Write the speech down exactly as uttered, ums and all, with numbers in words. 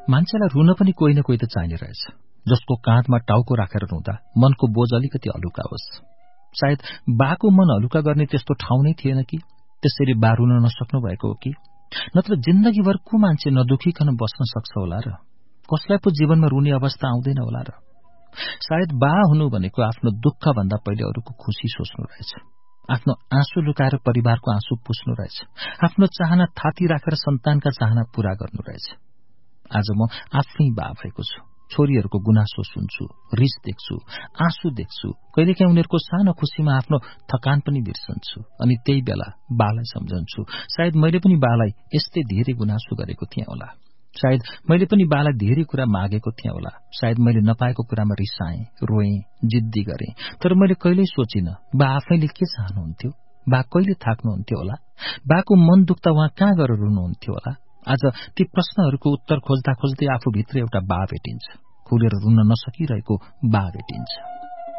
मान्छेलाई रुन पनि कोही न कोही त चाहिने रहेछ, जसको काँधमा टाउको राखेर रुँदा मनको बोझ अलिकति हलुका होस्। सायद बाको मन हलुका गर्ने त्यस्तो ठाउँ नै थिएन कि त्यसरी बा रुन नसक्नु भएको हो कि? नत्र जिन्दगीभर को मान्छे नदुखिकन बस्न सक्छ होला र? कसलाई पो जीवनमा रुने अवस्था आउँदैन होला र? सायद बा हुनु भनेको आफ्नो दुःख भन्दा पहिले अरूको खुशी सोच्नु रहेछ, आफ्नो आँसु लुकाएर परिवारको आँसु पुस्नु रहेछ, आफ्नो चाहना थाती राखेर सन्तानका चाहना पूरा गर्नु रहेछ। आज म आफै बा भएको छु, छोरीहरूको गुनासो सुन्छु, रिस देख्छु, आँसु देख्छु, कहिलेकाहीँ उनीहरूको सानो खुसीमा आफ्नो थकान पनि बिर्सन्छु, अनि त्यही बेला बालाई सम्झन्छु। सायद मैले पनि बालाई यस्तै धेरै गुनासो गरेको थिएँ होला, सायद मैले पनि बालाई धेरै कुरा मागेको थिएँ होला, सायद मैले नपाएको कुरामा रिसाएँ, रोएँ, जिद्दी गरेँ। तर मैले कहिल्यै सोचिनँ बा आफैले के चाहनुहुन्थ्यो, बा कहिले थाक्नुहुन्थ्यो होला, बाको मन दुख्दा उहाँ कहाँ गएर रुनुहुन्थ्यो होला। आज ती प्रश्नहरूको उत्तर खोज्दा खोज्दै आफूभित्र एउटा बा भेटिन्छ, खुलेर रुन नसकिरहेको बा भेटिन्छ।